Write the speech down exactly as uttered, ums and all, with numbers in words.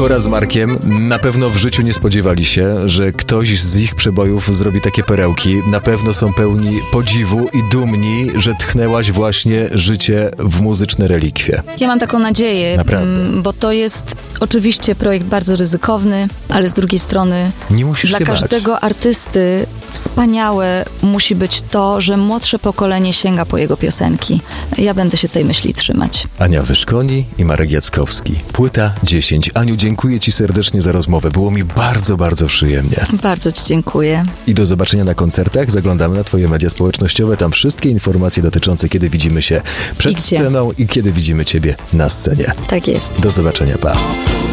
Kora z Markiem na pewno w życiu nie spodziewali się, że ktoś z ich przebojów zrobi takie perełki. Na pewno są pełni podziwu i dumni, że tchnęłaś właśnie życie w muzyczne relikwie. Ja mam taką nadzieję, Naprawdę. bo to jest oczywiście projekt bardzo ryzykowny, ale z drugiej strony Nie musisz dla się każdego bać. artysty wspaniałe musi być to, że młodsze pokolenie sięga po jego piosenki. Ja będę się tej myśli trzymać. Ania Wyszkoni i Marek Jackowski. Płyta dziesięć. Aniu, dziękuję Ci serdecznie za rozmowę. Było mi bardzo, bardzo przyjemnie. Bardzo Ci dziękuję. I do zobaczenia na koncertach. Zaglądamy na Twoje media społecznościowe. Tam wszystkie informacje dotyczące, kiedy widzimy się przed I gdzie. sceną i kiedy widzimy Ciebie na scenie. Tak jest. Do zobaczenia, pa.